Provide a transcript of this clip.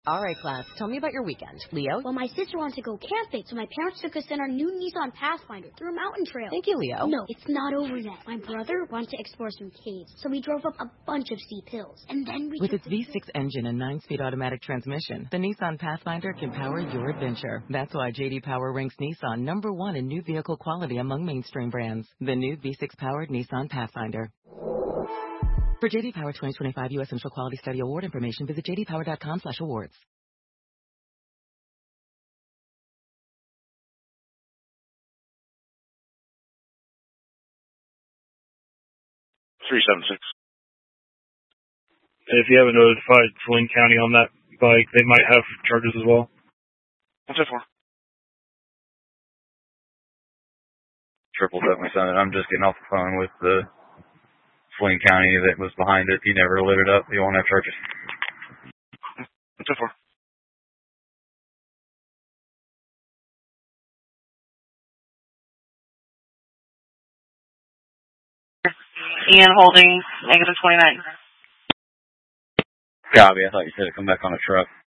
All right, class. Tell me about your weekend. Leo? Well, my sister wanted to go camping, so my parents took us in our new Nissan Pathfinder through a mountain trail. Thank you, Leo. No, it's not over yet. My brother wanted to explore some caves, so we drove up a bunch of steep hills. And then With its V6 engine and 9-speed automatic transmission, the Nissan Pathfinder can power your adventure. That's why J.D. Power ranks Nissan #1 in new vehicle quality among mainstream brands. The new V6-powered Nissan Pathfinder. For J.D. Power 2025 U.S. Central Quality Study Award information, visit jdpower.com/awards. 376. If you haven't notified Flynn County on that bike, they might have charges as well. What's that for? 777. I'm just getting off the phone with the Flynn County that was behind it. He never lit it up. He won't have charges. What's that for? Ian holding -29. Copy. I thought you said to come back on a truck.